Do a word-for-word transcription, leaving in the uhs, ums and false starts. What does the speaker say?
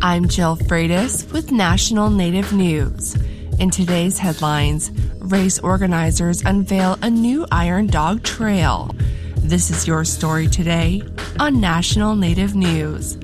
I'm Jill Freitas with National Native News. In today's headlines, race organizers unveil a new Iron Dog Trail. This is your story today on National Native News.